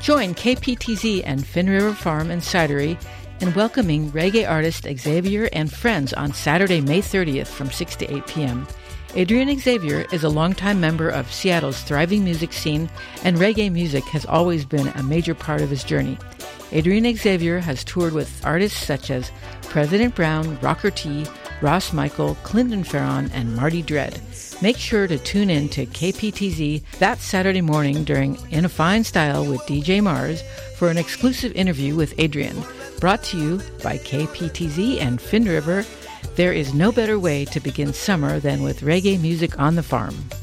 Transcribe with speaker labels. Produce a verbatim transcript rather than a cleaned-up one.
Speaker 1: Join K P T Z and Fin River Farm and Cidery in welcoming reggae artist Xavier and friends on Saturday, May thirtieth from six to eight p.m. Adrian Xavier is a longtime member of Seattle's thriving music scene, and reggae music has always been a major part of his journey. Adrian Xavier has toured with artists such as President Brown, Rocker T, Ross Michael, Clinton Farron, and Marty Dredd. Make sure to tune in to K P T Z that Saturday morning during In a Fine Style with D J Mars for an exclusive interview with Adrian. Brought to you by K P T Z and Fin River. There is no better way to begin summer than with reggae music on the farm.